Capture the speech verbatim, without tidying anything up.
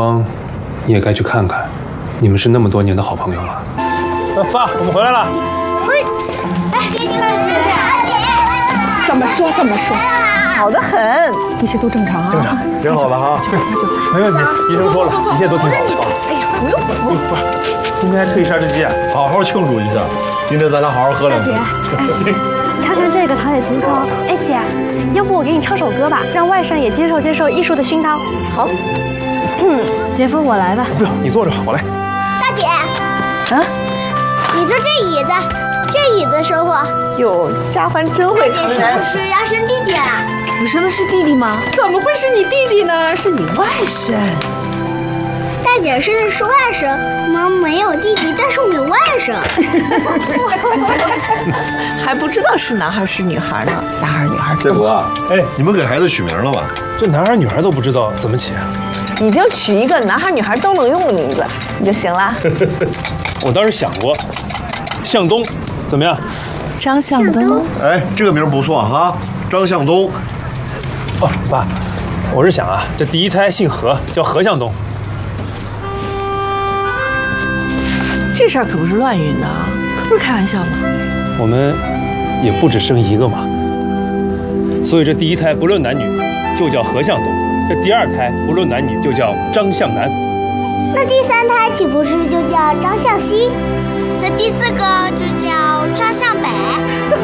方，你也该去看看。你们是那么多年的好朋友了。爸，我们回来了。 喂，哎，爹爹，怎么说怎么说？好得很，一切都正常啊。 正常， 挺好的哈。 那就没问题。医生说了，一切都挺好的。 哎呀，不用不用。 不是，今天还特意杀只鸡啊， 好好庆祝一下。今天咱俩好好喝两杯。 行。 看看这个陶冶情操。哎，姐，要不我给你唱首歌吧，让外甥也接受接受艺术的熏陶。 好， 嗯，姐夫我来吧。 不用，你坐着吧，我来。 大姐， 啊， 你坐这椅子，这椅子舒服。 哟，佳欢真会大疼人。 姐是不是要生弟弟啊？ 我生的是弟弟吗？怎么会是你弟弟呢？是你外甥。 大姐生的是外甥，我们没有弟弟，但是我们有外甥。 还不知道是男孩是女孩呢，男孩女孩建国啊，哎，你们给孩子取名了吧？ 这男孩女孩都不知道怎么起啊？ 你就取一个男孩女孩都能用的名字，你就行了。 我倒是想过，向东，怎么样？ 张向东。 哎，这个名不错哈，张向东。 哦，爸，我是想啊，这第一胎姓何，叫何向东。 这事儿可不是乱运的啊，可不是开玩笑的。 我们也不只生一个嘛，所以这第一胎不论男女就叫何向东，这第二胎不论男女就叫张向南。 那第三胎岂不是就叫张向西？那第四个就叫张向北？